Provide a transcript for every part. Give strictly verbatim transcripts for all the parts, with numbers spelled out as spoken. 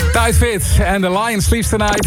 Tight Fit en The Lion Sleeps Tonight.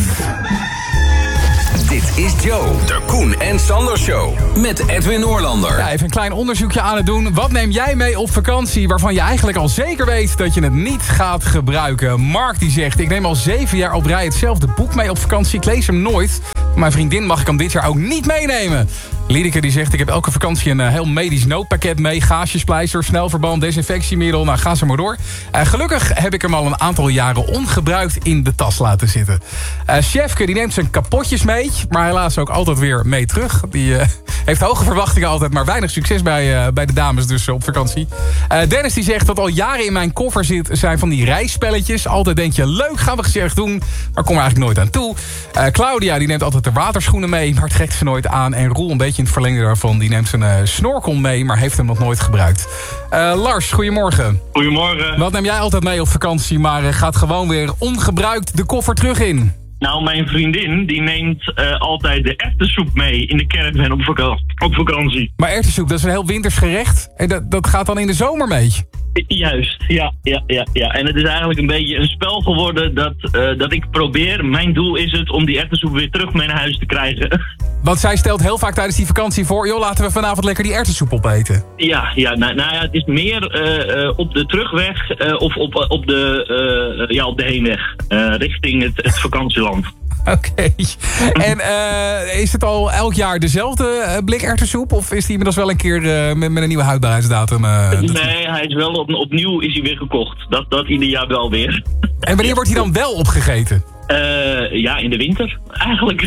Dit is Joe, de Koen en Sander Show. Met Edwin Noorlander. Ja, even een klein onderzoekje aan het doen. Wat neem jij mee op vakantie waarvan je eigenlijk al zeker weet dat je het niet gaat gebruiken? Mark die zegt, ik neem al zeven jaar op rij hetzelfde boek mee op vakantie. Ik lees hem nooit. Mijn vriendin mag ik hem dit jaar ook niet meenemen. Liedeke die zegt, ik heb elke vakantie een uh, heel medisch noodpakket mee. Gaasjespleister, snelverband, desinfectiemiddel. Nou, ga ze maar door. Uh, gelukkig heb ik hem al een aantal jaren ongebruikt in de tas laten zitten. Uh, Chefke die neemt zijn kapotjes mee. Maar helaas ook altijd weer mee terug. Die uh, heeft hoge verwachtingen altijd, maar weinig succes bij, uh, bij de dames dus op vakantie. Uh, Dennis die zegt dat al jaren in mijn koffer zit zijn van die reisspelletjes. Altijd denk je, leuk, gaan we gezellig doen. Maar kom er eigenlijk nooit aan toe. Uh, Claudia die neemt altijd de waterschoenen mee, maar trekt ze nooit aan. En Roel, een beetje in het verlengde daarvan, die neemt zijn uh, snorkel mee, maar heeft hem nog nooit gebruikt. Uh, Lars, goedemorgen. Goedemorgen. Wat neem jij altijd mee op vakantie, maar uh, gaat gewoon weer ongebruikt de koffer terug in? Nou, mijn vriendin die neemt uh, altijd de erwtensoep mee in de caravan op, vaka- op vakantie. Maar erwtensoep, dat is een heel winters gerecht. En dat, dat gaat dan in de zomer mee? Juist, ja, ja, ja, ja. En het is eigenlijk een beetje een spel geworden dat, uh, dat ik probeer. Mijn doel is het om die erwtensoep weer terug mee naar huis te krijgen. Want zij stelt heel vaak tijdens die vakantie voor, joh, laten we vanavond lekker die erwtensoep opeten. Ja, ja, nou, nou ja, het is meer uh, uh, op de terugweg uh, of op, uh, op, de, uh, ja, op de heenweg. Uh, richting het, het vakantieland. Oké. Okay. En uh, is het al elk jaar dezelfde uh, blik erwtensoep? Of is die inmiddels wel een keer uh, met, met een nieuwe houdbaarheidsdatum? Uh, nee, hij is wel op, opnieuw is hij weer gekocht. Dat, dat ieder jaar wel weer. En wanneer wordt hij dan wel opgegeten? Uh, ja, in de winter, eigenlijk.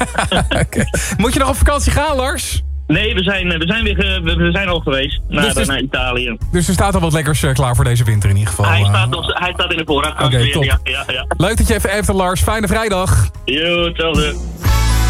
Okay. Moet je nog op vakantie gaan, Lars? Nee, we zijn, we zijn, weer, ge, we zijn al geweest naar, dus, dus, naar Italië. Dus er staat al wat lekkers uh, klaar voor deze winter in ieder geval. Hij staat, nog, hij staat in de voorraadkast okay, weer. Top. Ja, ja, ja. Leuk dat je even hebt, Lars. Fijne vrijdag. Jo, hetzelfde.